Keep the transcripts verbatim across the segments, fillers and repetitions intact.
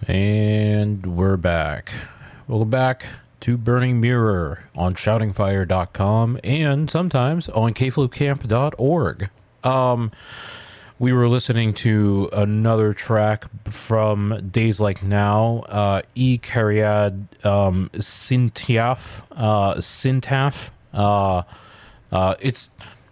And we're back. Welcome back to Burning Mirror on shouting fire dot com and sometimes on k flip camp dot org. Um, we were listening to another track from Days Like Now, uh, E. Cariad um, Sintiaf. Uh, Sintaf. Uh, uh, it's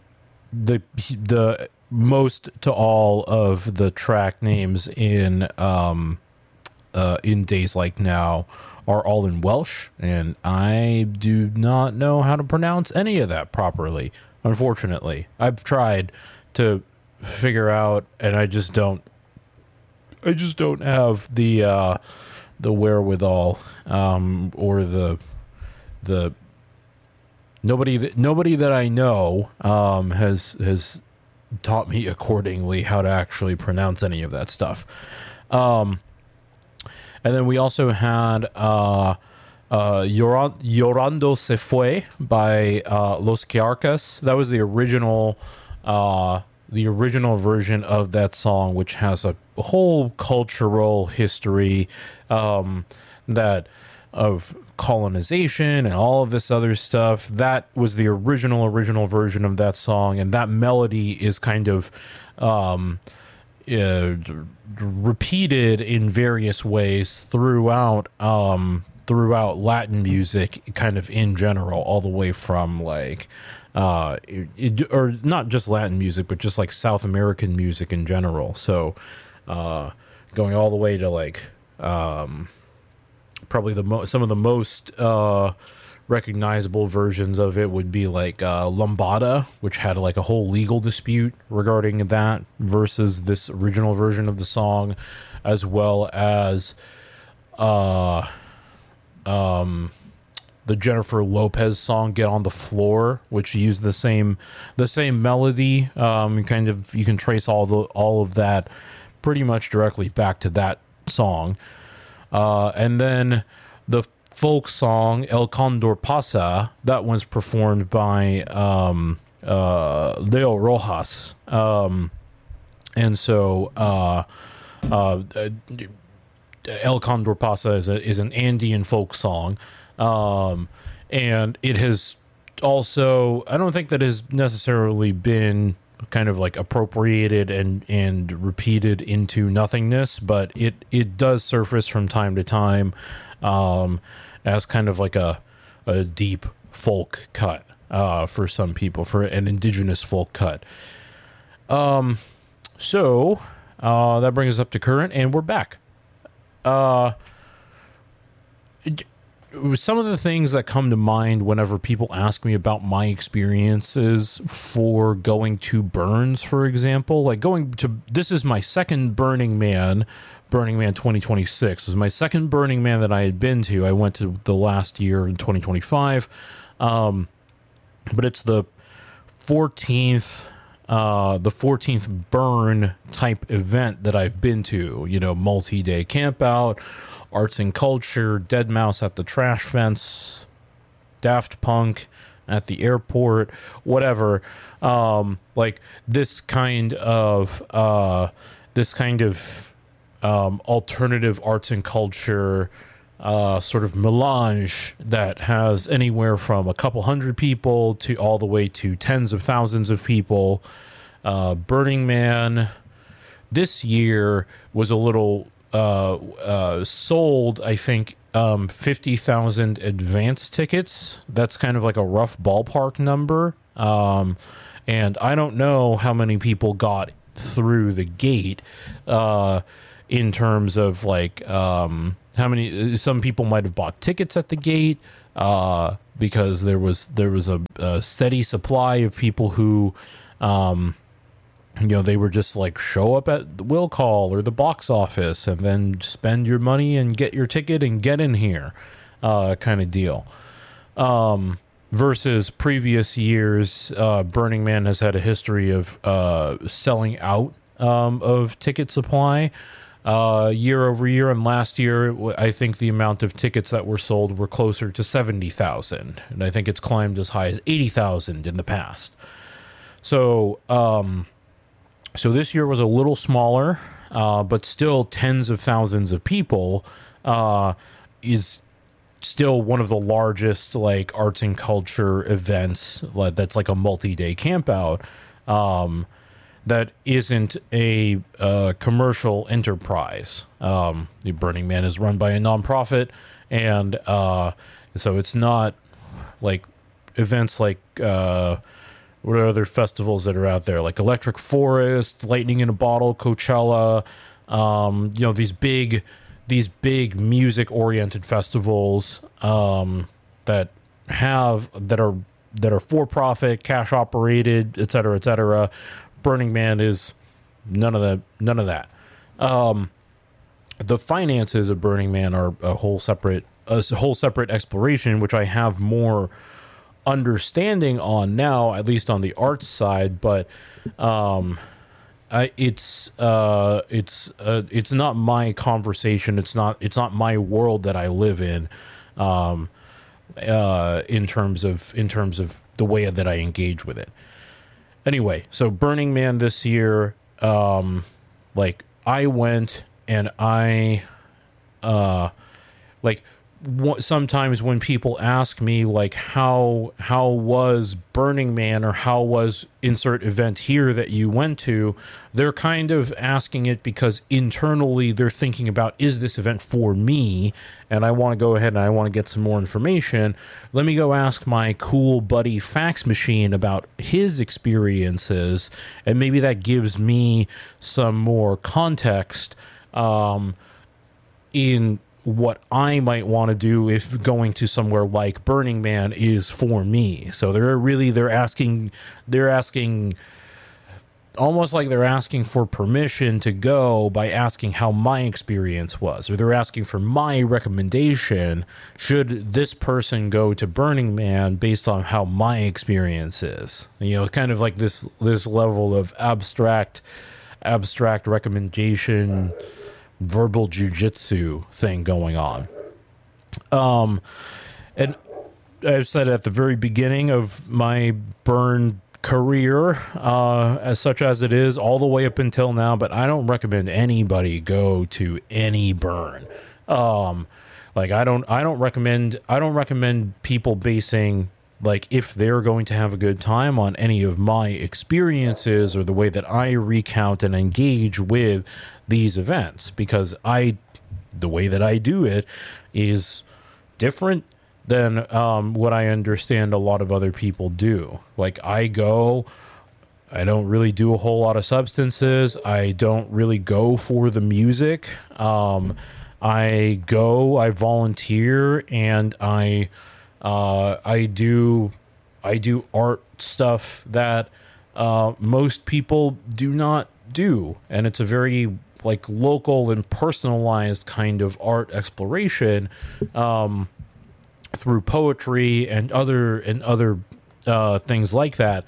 the the most to all of the track names in um, uh, in Days Like Now are all in Welsh, and I do not know how to pronounce any of that properly. Unfortunately, I've tried to figure out, and I just don't. I just don't have the uh, the wherewithal um, or the the nobody that nobody that I know um, has has taught me accordingly how to actually pronounce any of that stuff. Um, and then we also had uh, uh, Lloran- Llorando Se Fue by uh, Los Quiarcas. That was the original, uh, the original version of that song, which has a whole cultural history um, that of colonization and all of this other stuff. That was the original original version of that song, and that melody is kind of um uh, repeated in various ways throughout um throughout Latin music, kind of in general, all the way from like uh it, it, or not just Latin music, but just like South American music in general. So uh going all the way to like um probably the mo- some of the most uh, recognizable versions of it would be like uh, Lambada, which had like a whole legal dispute regarding that versus this original version of the song, as well as uh, um, the Jennifer Lopez song "Get on the Floor," which used the same the same melody. Um, kind of you can trace all the all of that pretty much directly back to that song. Uh, and then the folk song El Condor Pasa, that one's performed by um, uh, Leo Rojas. Um, and so uh, uh, El Condor Pasa is, a, is an Andean folk song. Um, and it has also, I don't think that has necessarily been kind of like appropriated and and repeated into nothingness, but it it does surface from time to time um as kind of like a a deep folk cut uh for some people, for an indigenous folk cut. Um so uh that brings us up to current, and we're back. uh it, Some of the things that come to mind whenever people ask me about my experiences for going to Burns, for example, like going to, this is my second Burning Man, Burning Man twenty twenty-six. This is my second Burning Man that I had been to. I went to the last year in twenty twenty-five, um, but it's the fourteenth, uh, the fourteenth burn type event that I've been to, you know, multi-day camp out, arts and culture, deadmau five at the trash fence, Daft Punk at the airport, whatever. Um, like this kind of uh, this kind of um, alternative arts and culture uh, sort of melange that has anywhere from a couple hundred people to all the way to tens of thousands of people. Uh, Burning Man this year was a little uh uh sold, I think, um fifty thousand advance tickets. That's kind of like a rough ballpark number, um and I don't know how many people got through the gate uh in terms of like um how many. Some people might have bought tickets at the gate uh because there was there was a, a steady supply of people who um you know, they were just like show up at the will call or the box office and then spend your money and get your ticket and get in here, uh, kind of deal. Um, versus previous years, uh, Burning Man has had a history of uh, selling out um, of ticket supply uh, year over year. And last year, I think the amount of tickets that were sold were closer to seventy thousand. And I think it's climbed as high as eighty thousand in the past. So, um, So this year was a little smaller. uh, but still tens of thousands of people, uh, is still one of the largest like arts and culture events. Like, that's like a multi-day campout. Um, that isn't a uh, commercial enterprise. Um, the Burning Man is run by a nonprofit, and uh, so it's not like events like uh, what are other festivals that are out there, like Electric Forest, Lightning in a Bottle, Coachella. Um, you know, these big, these big music-oriented festivals um, that have that are that are for-profit, cash-operated, et cetera, et cetera. Burning Man is none of that. None of that. Um, the finances of Burning Man are a whole separate, a whole separate exploration, which I have more understanding on now, at least on the arts side. But um, I, it's uh, it's uh, it's not my conversation. It's not it's not my world that I live in. Um, uh, in terms of in terms of the way that I engage with it. Anyway, so Burning Man this year, um, like I went and I, uh, like w- sometimes when people ask me like how how was Burning Man or how was insert event here that you went to, they're kind of asking it because internally they're thinking about, is this event for me? And I want to go ahead and I want to get some more information. Let me go ask my cool buddy Fax Machine about his experiences, and maybe that gives me some more context um, in what I might want to do if going to somewhere like Burning Man is for me. So they're really they're asking they're asking almost like they're asking for permission to go by asking how my experience was, or they're asking for my recommendation. Should this person go to Burning Man based on how my experience is? You know, kind of like this this level of abstract abstract recommendation, verbal jujitsu thing going on. Um, and I've said at the very beginning of my burn career, uh, as such as it is, all the way up until now, but I don't recommend anybody go to any burn. Um, like I don't, I don't recommend, I don't recommend people basing like if they're going to have a good time on any of my experiences or the way that I recount and engage with these events, because I, the way that I do it is different than um, what I understand a lot of other people do. Like I go, I don't really do a whole lot of substances. I don't really go for the music. Um, I go, I volunteer, and I, uh, I do, I do art stuff that uh, most people do not do, and it's a very like local and personalized kind of art exploration. Um, through poetry and other and other uh, things like that.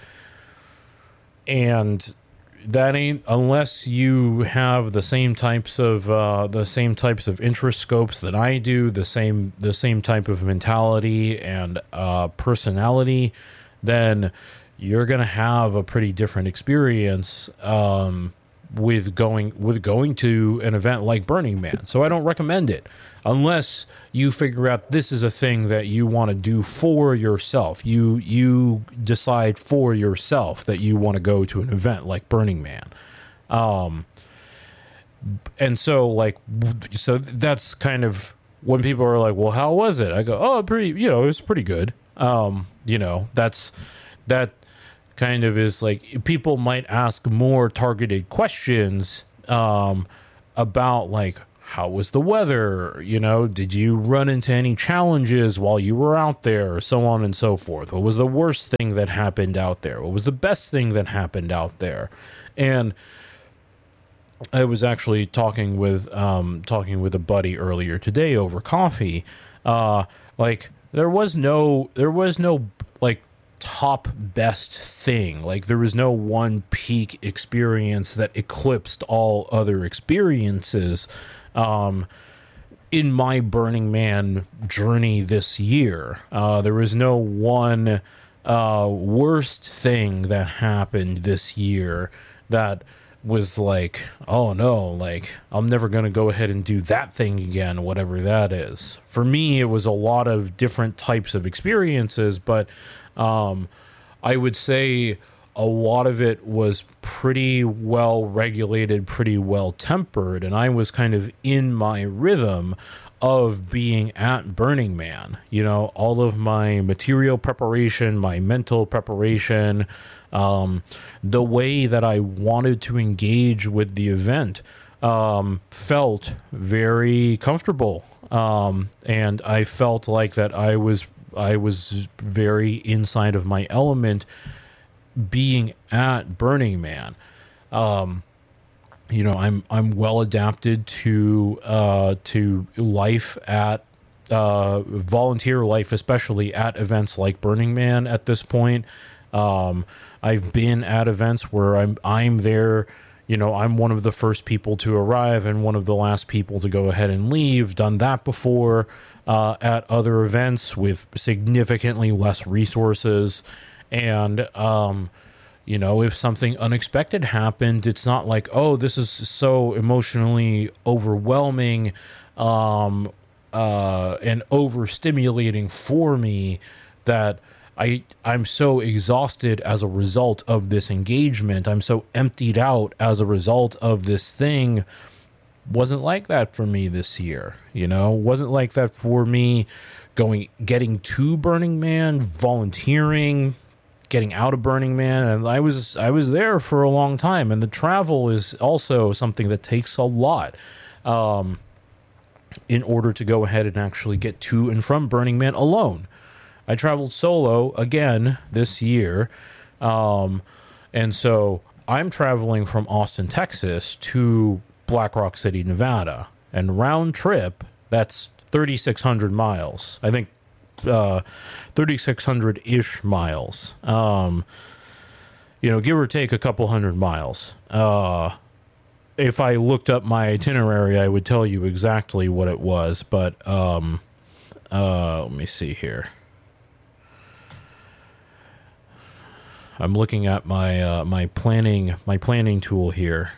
And that ain't, unless you have the same types of uh, the same types of interest scopes that I do, the same the same type of mentality and uh, personality, then you're gonna have a pretty different experience um, with going with going to an event like Burning Man. So I don't recommend it unless you figure out this is a thing that you want to do for yourself. You you decide for yourself that you want to go to an event like Burning Man. Um, and so like so that's kind of when people are like, well, how was it? I go, oh, pretty, you know, it was pretty good. Um, you know, that's that kind of is like, people might ask more targeted questions um, about like, how was the weather? You know, did you run into any challenges while you were out there? So on and so forth. What was the worst thing that happened out there? What was the best thing that happened out there? And I was actually talking with um, talking with a buddy earlier today over coffee. Uh, like there was no there was no like top best thing. Like there was no one peak experience that eclipsed all other experiences um in my Burning Man journey this year. Uh there was no one uh worst thing that happened this year that was like, oh no, like I'm never going to go ahead and do that thing again, whatever that is. For me, it was a lot of different types of experiences, but um, I would say a lot of it was pretty well regulated, pretty well tempered, and I was kind of in my rhythm of being at Burning Man. You know, all of my material preparation, my mental preparation, um, the way that I wanted to engage with the event um, felt very comfortable. Um, and I felt like that I was I was very inside of my element being at Burning Man. Um, you know, I'm I'm well adapted to uh, to life at uh, volunteer life, especially at events like Burning Man at this point. Um, I've been at events where I'm I'm there. You know, I'm one of the first people to arrive and one of the last people to go ahead and leave. Done that before uh, at other events with significantly less resources. And, um, you know, if something unexpected happened, it's not like, oh, this is so emotionally overwhelming um, uh, and overstimulating for me that I, I'm so exhausted as a result of this engagement. I'm so emptied out as a result of this thing. Wasn't like that for me this year, you know, wasn't like that for me going, getting to Burning Man, volunteering, getting out of Burning Man. And I was, I was there for a long time. And the travel is also something that takes a lot um, in order to go ahead and actually get to and from Burning Man alone. I traveled solo again this year. Um, and so I'm traveling from Austin, Texas to Black Rock City, Nevada. And round trip, that's thirty-six hundred miles. I think uh, thirty-six hundred-ish miles. Um, you know, give or take a couple hundred miles. Uh, if I looked up my itinerary, I would tell you exactly what it was. But um, uh, let me see here. I'm looking at my uh, my planning my planning tool here.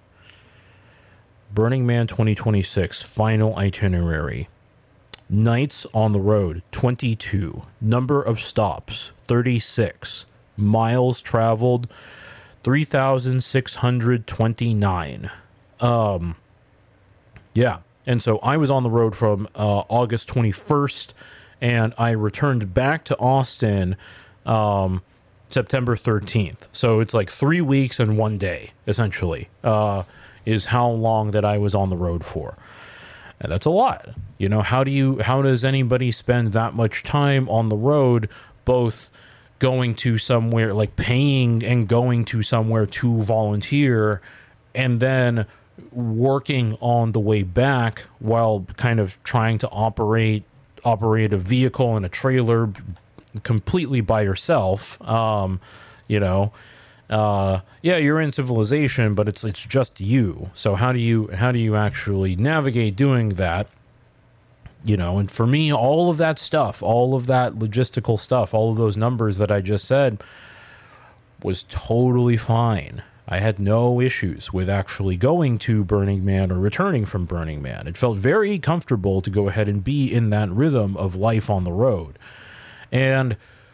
Burning Man twenty twenty-six final itinerary. Nights on the road twenty-two. Number of stops thirty-six. Miles traveled three thousand six hundred twenty-nine. Um yeah, and so I was on the road from uh, August twenty-first, and I returned back to Austin um September thirteenth. So it's like three weeks and one day, essentially, uh, is how long that I was on the road for. And that's a lot. You know, how do you, how does anybody spend that much time on the road, both going to somewhere, like paying and going to somewhere to volunteer, and then working on the way back while kind of trying to operate, operate a vehicle and a trailer completely by yourself. Um, you know, uh, yeah, you're in civilization, but it's, it's just you. So how do you, how do you actually navigate doing that? You know, and for me, all of that stuff, all of that logistical stuff, all of those numbers that I just said was totally fine. I had no issues with actually going to Burning Man or returning from Burning Man. It felt very comfortable to go ahead and be in that rhythm of life on the road. And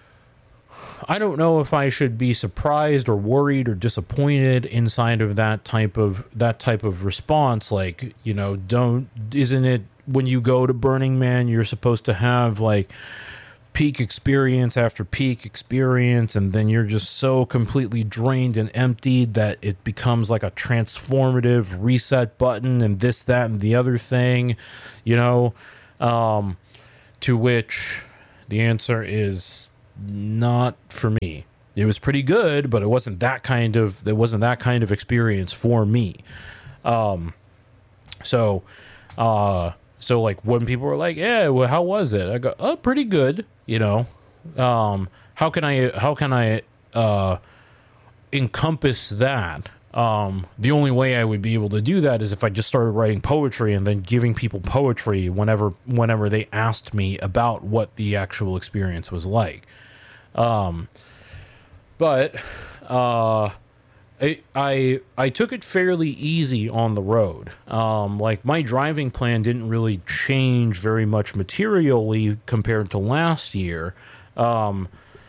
I don't know if I should be surprised or worried or disappointed inside of that type of that type of response. Like, you know, don't, isn't it when you go to Burning Man, you're supposed to have like peak experience after peak experience, and then you're just so completely drained and emptied that it becomes like a transformative reset button and this, that, and the other thing, you know, um, to which the answer is not for me. It was pretty good, but it wasn't that kind of, it wasn't that kind of experience for me. Um, so, uh, so like when people were like, yeah, well, how was it? I go, oh, pretty good. You know, um, how can I, how can I, uh, encompass that? Um, the only way I would be able to do that is if I just started writing poetry and then giving people poetry whenever, whenever they asked me about what the actual experience was like. Um, but, uh, I, I I took it fairly easy on the road. Um, like my driving plan didn't really change very much materially compared to last year, um,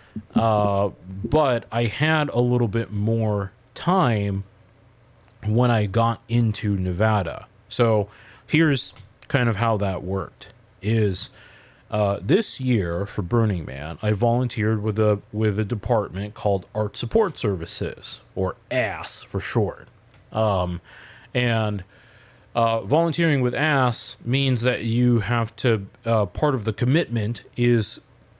uh, but I had a little bit more time when I got into Nevada. So here's kind of how that worked. Is Uh, this year for Burning Man, I volunteered with a with a department called Art Support Services, or A S for short. Um, and uh, volunteering with A S means that you have to. Uh, part of the commitment is,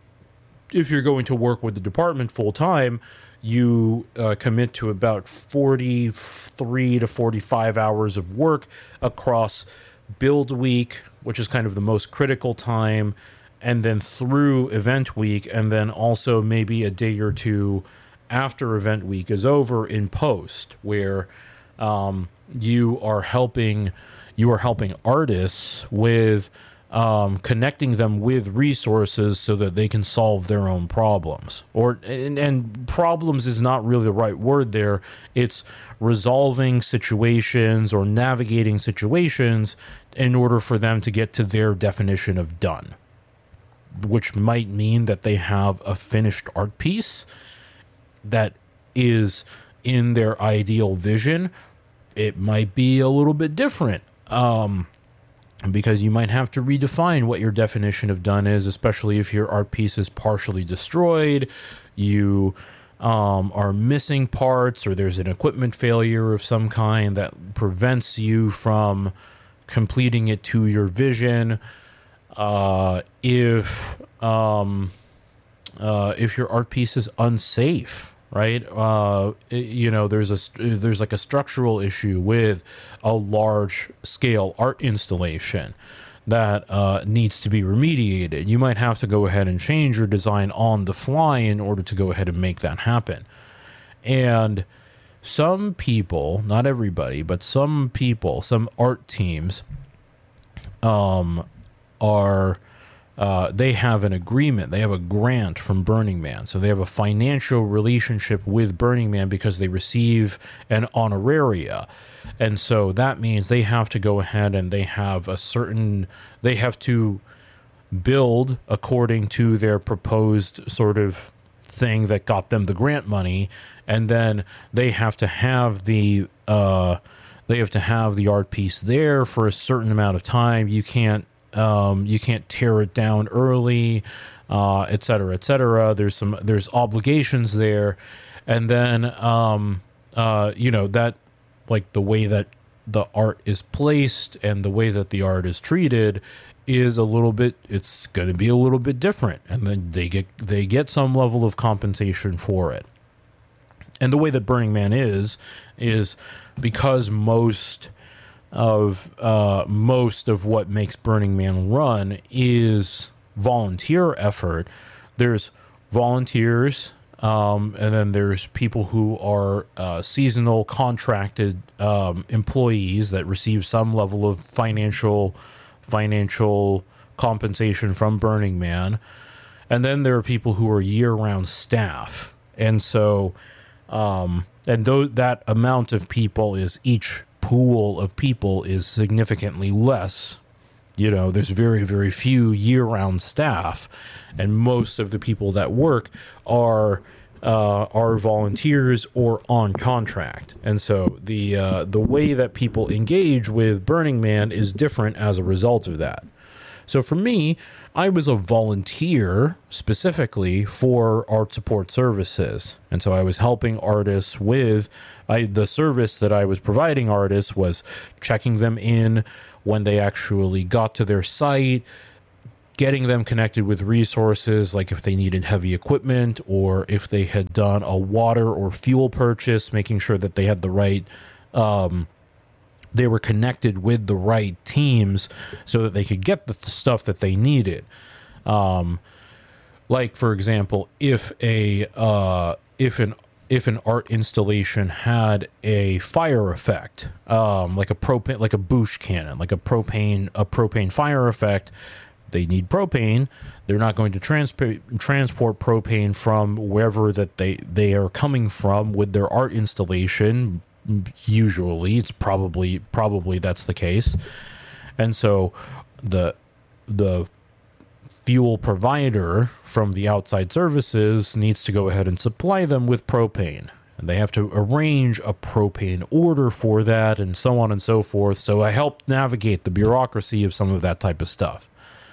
if you're going to work with the department full time, you uh, commit to about forty-three to forty-five hours of work across build week, which is kind of the most critical time, and then through event week, and then also maybe a day or two after event week is over in post, where um, you are helping you are helping artists with um, connecting them with resources so that they can solve their own problems. Or and, and problems is not really the right word there. It's resolving situations or navigating situations in order for them to get to their definition of done, which might mean that they have a finished art piece that is in their ideal vision. It might be a little bit different, um, because you might have to redefine what your definition of done is, especially if your art piece is partially destroyed, you um, are missing parts, or there's an equipment failure of some kind that prevents you from completing it to your vision. Uh, if um, uh, if your art piece is unsafe, right? Uh, it, you know, there's a there's like a structural issue with a large scale art installation that uh, needs to be remediated. You might have to go ahead and change your design on the fly in order to go ahead and make that happen. And some people, not everybody, but some people, some art teams, um. are uh, they have an agreement, they have a grant from Burning Man, so they have a financial relationship with Burning Man because they receive an honoraria, and so that means they have to go ahead and they have a certain they have to build according to their proposed sort of thing that got them the grant money, and then they have to have the uh, they have to have the art piece there for a certain amount of time. You can't Um, you can't tear it down early, uh, et cetera, et cetera. There's some, there's obligations there. And then, um, uh, you know, that, like the way that the art is placed and the way that the art is treated is a little bit, it's going to be a little bit different. And then they get, they get some level of compensation for it. And the way that Burning Man is, is because most of uh, most of what makes Burning Man run is volunteer effort. There's volunteers, um, and then there's people who are uh, seasonal contracted um, employees that receive some level of financial financial compensation from Burning Man, and then there are people who are year-round staff, and so um, and th- that amount of people is each pool of people is significantly less. You know, there's very, very few year-round staff, and most of the people that work are uh, are volunteers or on contract. And so the uh, the way that people engage with Burning Man is different as a result of that. So for me, I was a volunteer specifically for art support services. And so I was helping artists with I, the service that I was providing artists was checking them in when they actually got to their site, getting them connected with resources, like if they needed heavy equipment or if they had done a water or fuel purchase, making sure that they had the right um they were connected with the right teams so that they could get the stuff that they needed. Um, like, for example, if a uh, if an if an art installation had a fire effect, um, like a propane, like a Bush cannon, like a propane a propane fire effect, they need propane. They're not going to transp- transport propane from wherever that they, they are coming from with their art installation. Usually, it's probably probably that's the case. And so the the fuel provider from the outside services needs to go ahead and supply them with propane. And they have to arrange a propane order for that and so on and so forth. So I helped navigate the bureaucracy of some of that type of stuff.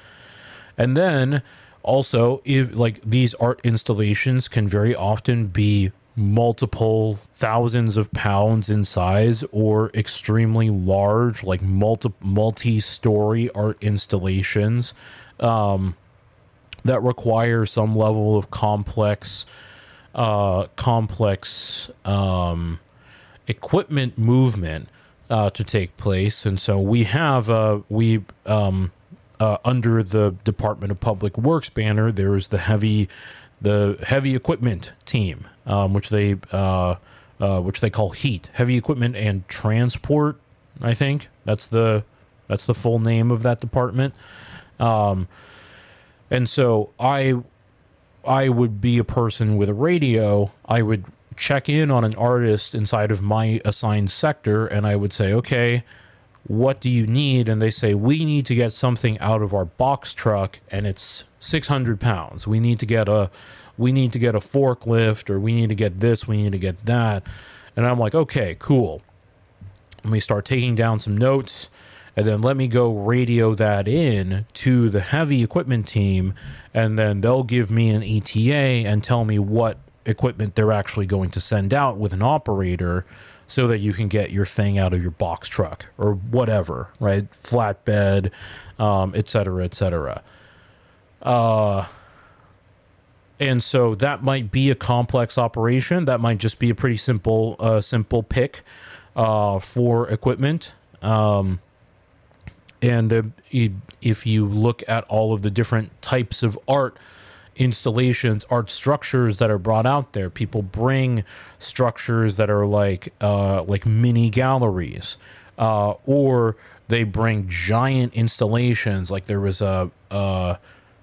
And then also, if like these art installations can very often be multiple thousands of pounds in size or extremely large, like multi multi-story art installations um, that require some level of complex uh, complex um, equipment movement uh, to take place. And so we have uh, we um, uh, under the Department of Public Works banner, there is the heavy the heavy equipment team, um, which they uh, uh, which they call HEAT, Heavy Equipment and Transport. I think that's the that's the full name of that department. Um, and so I I would be a person with a radio. I would check in on an artist inside of my assigned sector, and I would say, okay, what do you need? And they say, we need to get something out of our box truck, and it's six hundred pounds. We need to get a, we need to get a forklift, or we need to get this, we need to get that. And I'm like, okay, cool. Let me start taking down some notes, and then let me go radio that in to the heavy equipment team, and then they'll give me an E T A and tell me what equipment they're actually going to send out with an operator, so that you can get your thing out of your box truck or whatever, right? Flatbed, um, et cetera, et cetera. Uh, and so that might be a complex operation. That might just be a pretty simple, uh, simple pick uh, for equipment. Um, and uh, if you look at all of the different types of art installations, art structures that are brought out there, people bring structures that are like uh, like mini galleries, uh, or they bring giant installations. Like there was a uh,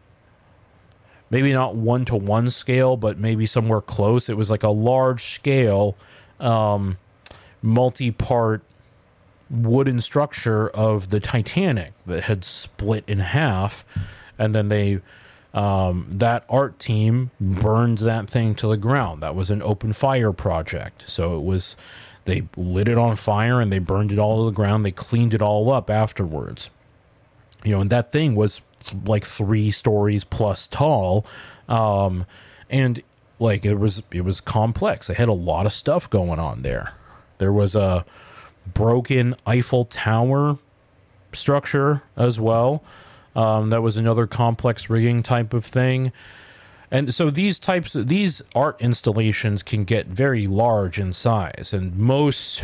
maybe not one to one scale, but maybe somewhere close. It was like a large scale, um, multi-part wooden structure of the Titanic that had split in half, and then they. Um, that art team burned that thing to the ground. That was an open fire project. So it was, they lit it on fire and they burned it all to the ground. They cleaned it all up afterwards. You know, and that thing was like three stories plus tall. Um, and like it was, it was complex. It had a lot of stuff going on there. There was a broken Eiffel Tower structure as well. Um, that was another complex rigging type of thing. And so these types of, these art installations can get very large in size, and most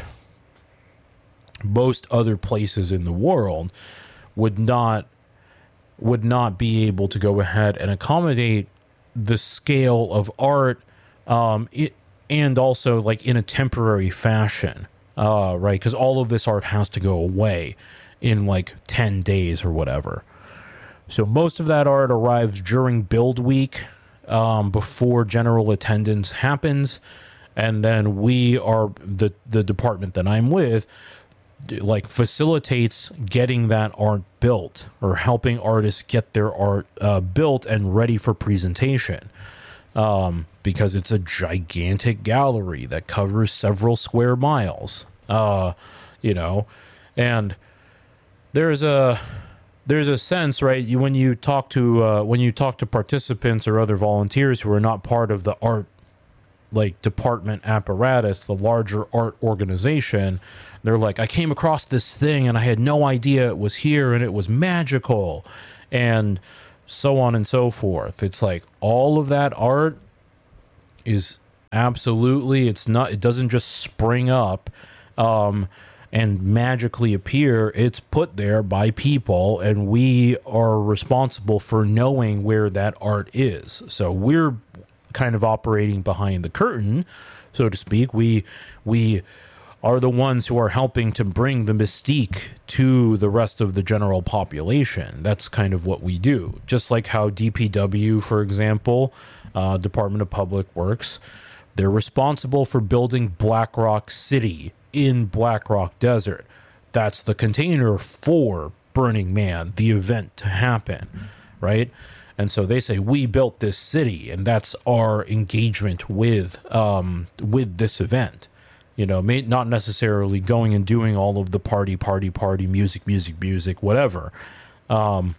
most other places in the world would not would not be able to go ahead and accommodate the scale of art, um, it, and also like in a temporary fashion, uh, right? Because all of this art has to go away in like ten days or whatever. So most of that art arrives during build week, um, before general attendance happens, and then we are the the department that I'm with, like facilitates getting that art built or helping artists get their art uh, built and ready for presentation, um, because it's a gigantic gallery that covers several square miles, uh, you know, and there's a. There's a sense, right? You when you talk to uh, when you talk to participants or other volunteers who are not part of the art, like department apparatus, the larger art organization, they're like, I came across this thing and I had no idea it was here and it was magical, and so on and so forth. It's like all of that art is absolutely. It's not. It doesn't just spring up. Um, and magically appear. It's put there by people, and we are responsible for knowing where that art is. So we're kind of operating behind the curtain, so to speak. We we are the ones who are helping to bring the mystique to the rest of the general population. That's kind of what we do. Just like how D P W, for example, uh, Department of Public Works, they're responsible for building Black Rock City in Black Rock Desert. That's the container for Burning Man, the event to happen, right? And so they say, we built this city, and that's our engagement with um, with this event. You know, may, not necessarily going and doing all of the party, party, party, music, music, music, whatever. Um,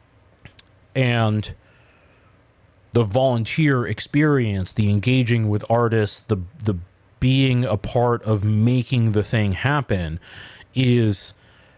and the volunteer experience, the engaging with artists, the the being a part of making the thing happen is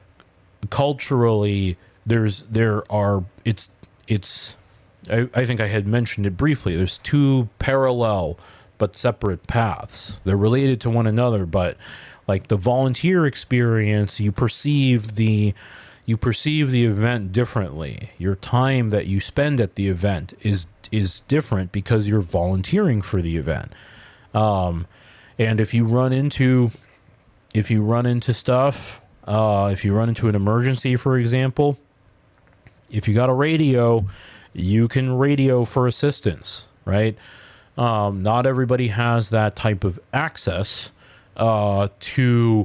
culturally, there's, there are, it's, it's, I, I think I had mentioned it briefly. There's two parallel but separate paths. They're related to one another, but like the volunteer experience, you perceive the you perceive the event differently. Your time that you spend at the event is is different because you're volunteering for the event. Um, and if you run into if you run into stuff, uh, if you run into an emergency, for example, if you got a radio, you can radio for assistance, right? Um, not everybody has that type of access uh, to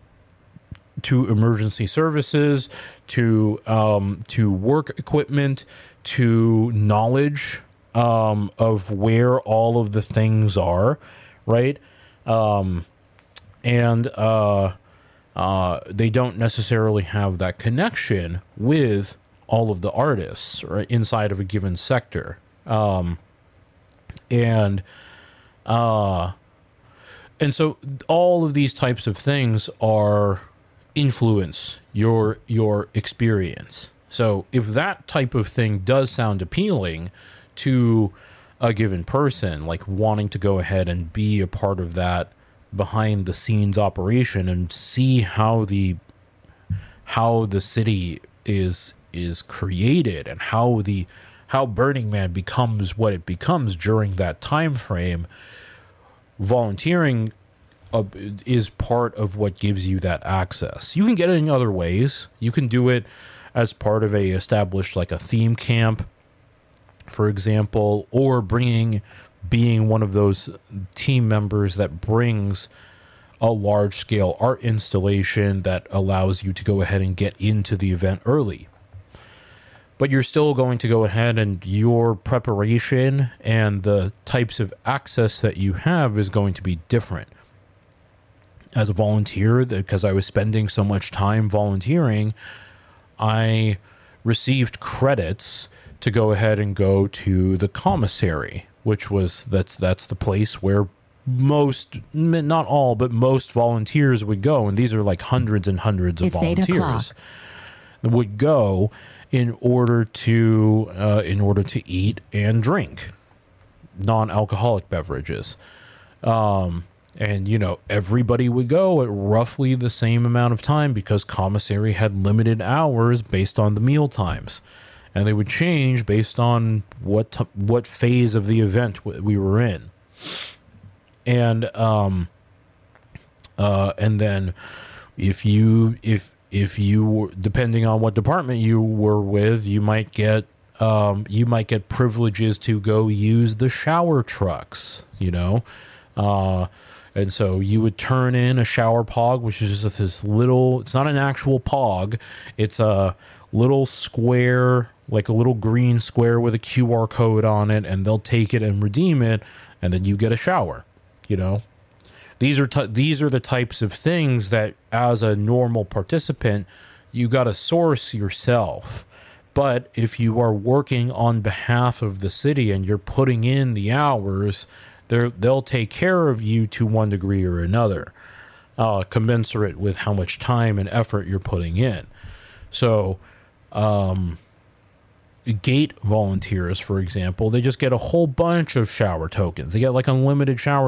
to emergency services, to um, to work equipment, to knowledge um, of where all of the things are, right? Um, and uh, uh, they don't necessarily have that connection with all of the artists, right, inside of a given sector. Um, and uh, and so all of these types of things are influence your your experience. So if that type of thing does sound appealing to a given person, like wanting to go ahead and be a part of that behind the scenes operation and see how the how the city is is created and how the how Burning Man becomes what it becomes during that time frame, volunteering uh, is part of what gives you that access. You can get it in other ways. You can do it as part of a established, like a theme camp, for example, or bringing being one of those team members that brings a large scale art installation that allows you to go ahead and get into the event early. But you're still going to go ahead, and your preparation and the types of access that you have is going to be different. As a volunteer, because I was spending so much time volunteering, I received credits to go ahead and go to the commissary, which was that's that's the place where most, not all, but most volunteers would go, and these are like hundreds and hundreds of it's volunteers would go in order to uh, in order to eat and drink non-alcoholic beverages. Um, and, you know, everybody would go at roughly the same amount of time because commissary had limited hours based on the meal times. And they would change based on what t- what phase of the event w- we were in. And um, uh, and then if you if if you were, depending on what department you were with, you might get um, you might get privileges to go use the shower trucks, you know. Uh, and so you would turn in a shower pog, which is just this little, it's not an actual pog. It's a little square, like a little green square with a Q R code on it, and they'll take it and redeem it. And then you get a shower, you know. These are, t- these are the types of things that as a normal participant, you got to source yourself. But if you are working on behalf of the city and you're putting in the hours, they'll take care of you to one degree or another, uh, commensurate with how much time and effort you're putting in. So, um, gate volunteers, for example, they just get a whole bunch of shower tokens. They get like unlimited shower